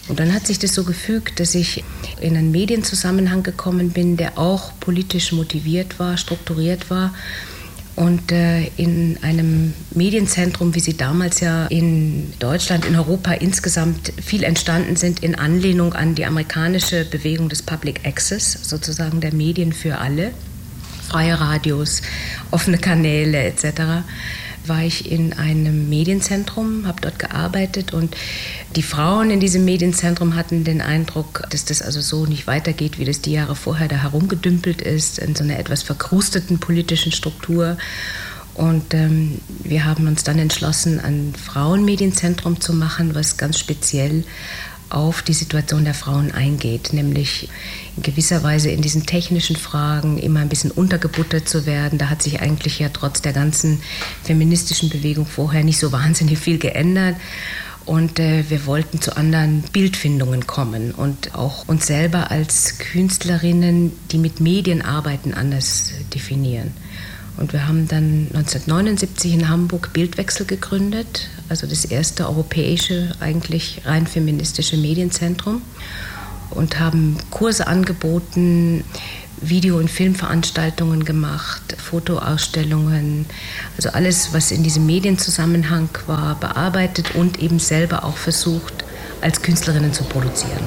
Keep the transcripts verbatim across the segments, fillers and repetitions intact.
Und dann hat sich das so gefügt, dass ich in einen Medienzusammenhang gekommen bin, der auch politisch motiviert war, strukturiert war. Und äh, in einem Medienzentrum, wie sie damals ja in Deutschland, in Europa insgesamt viel entstanden sind, in Anlehnung an die amerikanische Bewegung des Public Access, sozusagen der Medien für alle, freie Radios, offene Kanäle et cetera, war ich in einem Medienzentrum, habe dort gearbeitet und die Frauen in diesem Medienzentrum hatten den Eindruck, dass das also so nicht weitergeht, wie das die Jahre vorher da herumgedümpelt ist, in so einer etwas verkrusteten politischen Struktur. Und ähm, wir haben uns dann entschlossen, ein Frauenmedienzentrum zu machen, was ganz speziell auf die Situation der Frauen eingeht, nämlich in gewisser Weise in diesen technischen Fragen immer ein bisschen untergebuttert zu werden. Da hat sich eigentlich ja trotz der ganzen feministischen Bewegung vorher nicht so wahnsinnig viel geändert. Und äh, wir wollten zu anderen Bildfindungen kommen und auch uns selber als Künstlerinnen, die mit Medien arbeiten, anders definieren. Und wir haben dann neunzehnhundertneunundsiebzig in Hamburg Bildwechsel gegründet, also das erste europäische, eigentlich rein feministische Medienzentrum, und haben Kurse angeboten, Video- und Filmveranstaltungen gemacht, Fotoausstellungen, also alles, was in diesem Medienzusammenhang war, bearbeitet und eben selber auch versucht, als Künstlerinnen zu produzieren.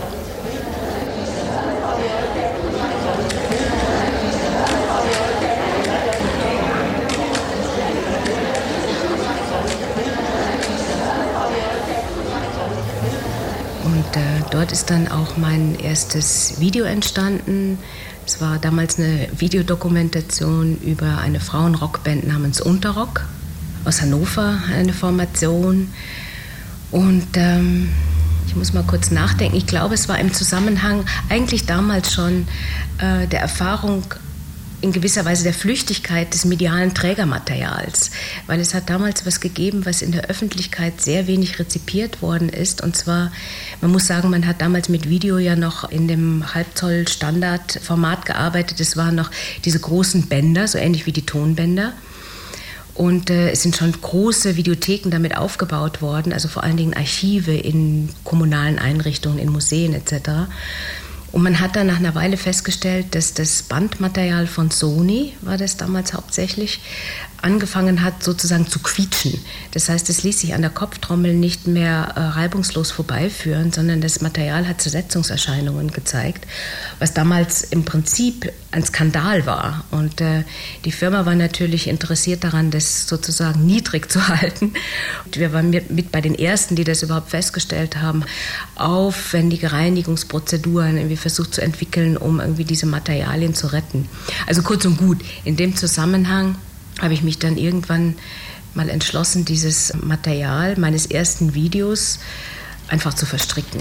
Und äh, dort ist dann auch mein erstes Video entstanden. Es war damals eine Videodokumentation über eine Frauenrockband namens Unterrock aus Hannover, eine Formation. Und ähm, ich muss mal kurz nachdenken. Ich glaube, es war im Zusammenhang eigentlich damals schon äh, der Erfahrung in gewisser Weise der Flüchtigkeit des medialen Trägermaterials, weil es hat damals was gegeben, was in der Öffentlichkeit sehr wenig rezipiert worden ist. Und zwar, man muss sagen, man hat damals mit Video ja noch in dem Halbzoll-Standardformat gearbeitet. Es waren noch diese großen Bänder, so ähnlich wie die Tonbänder. Und äh, es sind schon große Videotheken damit aufgebaut worden, also vor allen Dingen Archive in kommunalen Einrichtungen, in Museen et cetera. Und man hat dann nach einer Weile festgestellt, dass das Bandmaterial von Sony, war das damals hauptsächlich, angefangen hat sozusagen zu quietschen. Das heißt, es ließ sich an der Kopftrommel nicht mehr äh, reibungslos vorbeiführen, sondern das Material hat Zersetzungserscheinungen gezeigt, was damals im Prinzip ein Skandal war. Und äh, die Firma war natürlich interessiert daran, das sozusagen niedrig zu halten. Und wir waren mit, mit bei den Ersten, die das überhaupt festgestellt haben, aufwendige Reinigungsprozeduren irgendwie versucht zu entwickeln, um irgendwie diese Materialien zu retten. Also kurz und gut, in dem Zusammenhang habe ich mich dann irgendwann mal entschlossen, dieses Material meines ersten Videos einfach zu verstricken.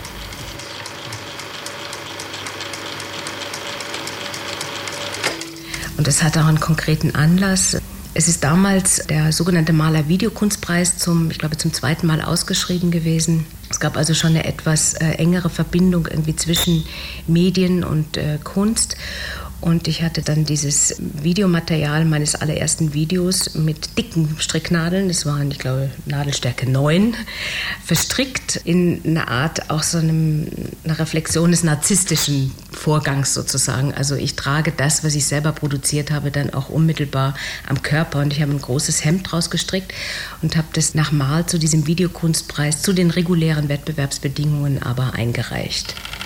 Und das hat auch einen konkreten Anlass. Es ist damals der sogenannte Maler-Videokunstpreis zum, ich glaube, zum zweiten Mal ausgeschrieben gewesen. Es gab also schon eine etwas äh, engere Verbindung irgendwie zwischen Medien und äh, Kunst. Und ich hatte dann dieses Videomaterial meines allerersten Videos mit dicken Stricknadeln, das waren, ich glaube, Nadelstärke neun, verstrickt in einer Art auch so einem, einer Reflexion des narzisstischen Vorgangs sozusagen. Also ich trage das, was ich selber produziert habe, dann auch unmittelbar am Körper. Und ich habe ein großes Hemd draus gestrickt und habe das nach Mal zu diesem Videokunstpreis, zu den regulären Wettbewerbsbedingungen aber eingereicht.